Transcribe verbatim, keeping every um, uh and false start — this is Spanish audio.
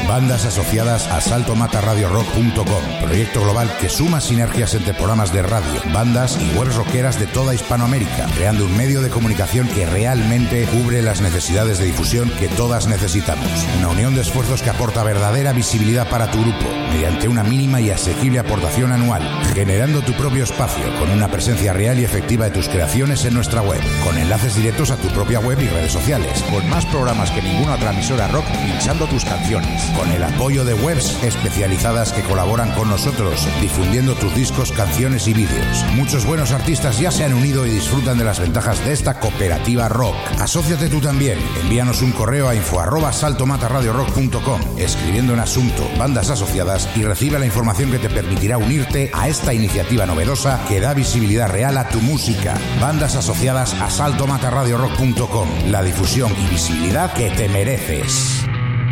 Bandas asociadas a salto mata radio rock punto com, proyecto global que suma sinergias entre programas de radio, bandas y webs rockeras de toda Hispanoamérica, creando un medio de comunicación que realmente cubre las necesidades de difusión que todas necesitamos. Una unión de esfuerzos que aporta verdadera visibilidad para tu grupo, mediante una mínima y asequible aportación anual, generando tu propio espacio, con una presencia real y efectiva de tus creaciones en nuestra web, con enlaces directos a tu propia web y redes sociales, con más programas que ninguna otra emisora rock pinchando tus canciones, con el apoyo de webs especializadas que colaboran con nosotros, difundiendo tus discos, canciones y vídeos. Muchos buenos artistas ya se han unido y disfrutan de las ventajas de esta cooperativa rock. Asóciate tú también. Envíanos un correo a info arroba salto mata radio rock punto com, escribiendo en asunto bandas asociadas, y recibe la información que te permitirá unirte a esta iniciativa novedosa que da visibilidad real a tu música. Bandas asociadas a salto mata radio rock punto com, la difusión y visibilidad que te mereces.